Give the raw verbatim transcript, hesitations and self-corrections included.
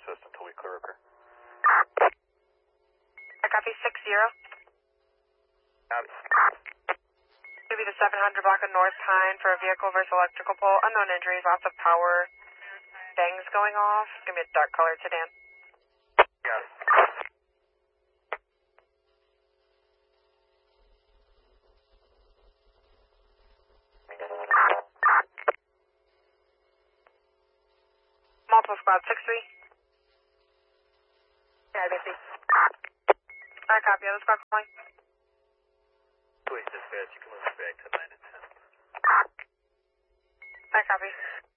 assist until we clear up here. I copy six zero. Copy. Maybe the seven hundred block of North Pine for a vehicle versus electrical pole. Unknown injuries, lots of power bangs going off. It's going to be a dark colored sedan. Got it. Multiple squad, six three. Yeah, I see. I copy. Other squad calling. Police dispatch, you can move back to nine and ten. I copy.